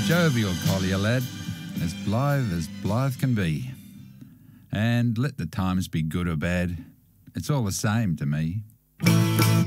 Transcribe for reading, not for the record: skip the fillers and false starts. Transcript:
Jovial collier lad, as blithe can be. And let the times be good or bad, it's all the same to me.